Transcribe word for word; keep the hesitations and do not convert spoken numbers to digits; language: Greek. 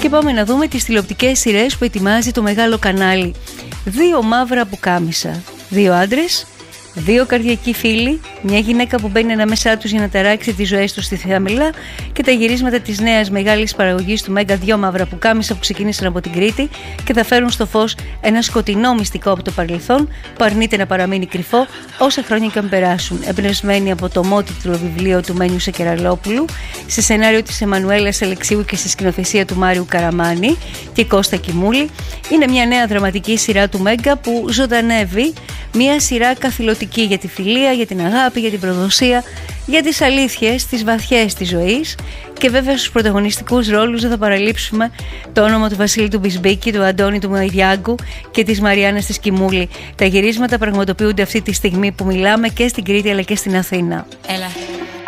Και πάμε να δούμε τις τηλεοπτικές σειρές που ετοιμάζει το μεγάλο κανάλι. Δύο μαύρα πουκάμισα, δύο άντρες, δύο καρδιακοί φίλοι, μια γυναίκα που μπαίνει ανάμεσά τους για να ταράξει τις ζωές τους στη θάμελα και τα γυρίσματα της νέας μεγάλης παραγωγής του Μέγκα, δύο μαύρα πουκάμισα που ξεκίνησαν από την Κρήτη και θα φέρουν στο φως ένα σκοτεινό μυστικό από το παρελθόν που αρνείται να παραμείνει κρυφό όσα χρόνια και αν περάσουν. Εμπνευσμένη από το ομότιτλο βιβλίο του Μένιου Σεκεραλόπουλου, σε σενάριο της Εμμανουέλας Αλεξίου και στη σκηνοθεσία του Μάριου Καραμάνη και Κώστα Κιμούλη, είναι μια νέα δραματική σειρά του Μέγκα που ζωντανεύει μια σειρά καθηλωτική για τη φιλία, για την αγάπη, για την προδοσία, για τις αλήθειες, τις βαθιές της ζωής. Και βέβαια στους πρωταγωνιστικούς ρόλους δεν θα παραλείψουμε το όνομα του Βασίλη του Μπισμπίκη, του Αντώνη του Μαϊδιάγκου και της Μαριάννας της Κιμούλη. Τα γυρίσματα πραγματοποιούνται αυτή τη στιγμή που μιλάμε και στην Κρήτη αλλά και στην Αθήνα. Έλα.